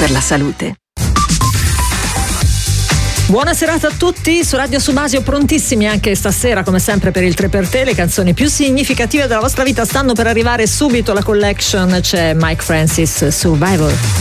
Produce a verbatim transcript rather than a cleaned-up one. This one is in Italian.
per la salute. Buona serata a tutti su Radio Subasio, prontissimi anche stasera come sempre per il tre per te. Le canzoni più significative della vostra vita stanno per arrivare subito, la collection, c'è Mike Francis, Survivor.